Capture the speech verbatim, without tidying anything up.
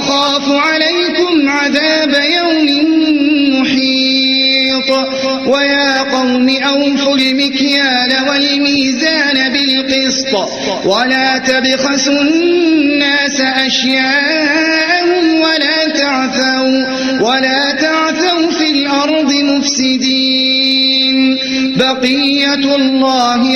أخاف عليكم عذاب يوم محيط ويا قوم أوفوا المكيال والميزان بالقسط ولا تبخسوا الناس أشياءهم ولا تعثوا ولا تعثوا في الأرض مفسدين بقية الله